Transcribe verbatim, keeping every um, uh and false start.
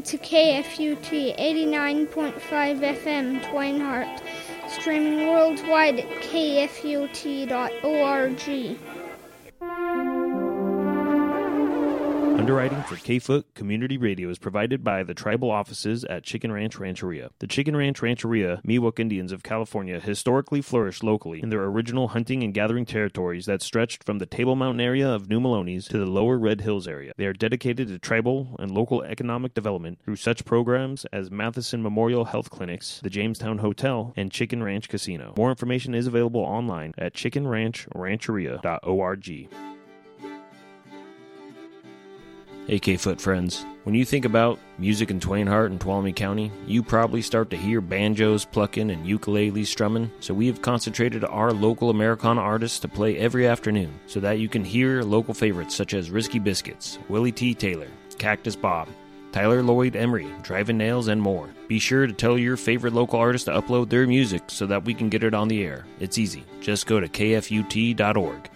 To K F U T eighty-nine point five F M Twinehart, streaming worldwide at K F U T dot org. Underwriting for K-Foot Community Radio is provided by the tribal offices at Chicken Ranch Rancheria. The Chicken Ranch Rancheria Miwok Indians of California historically flourished locally in their original hunting and gathering territories that stretched from the Table Mountain area of New Melones to the lower Red Hills area. They are dedicated to tribal and local economic development through such programs as Matheson Memorial Health Clinics, the Jamestown Hotel, and Chicken Ranch Casino. More information is available online at chicken ranch rancheria dot org. Hey K-Foot friends, when you think about music in Twinehart and Tuolumne County, you probably start to hear banjos plucking and ukuleles strumming, so we have concentrated our local Americana artists to play every afternoon, so that you can hear local favorites such as Risky Biscuits, Willie T. Taylor, Cactus Bob, Tyler Lloyd Emery, Driving Nails, and more. Be sure to tell your favorite local artist to upload their music so that we can get it on the air. It's easy. Just go to K F U T dot org.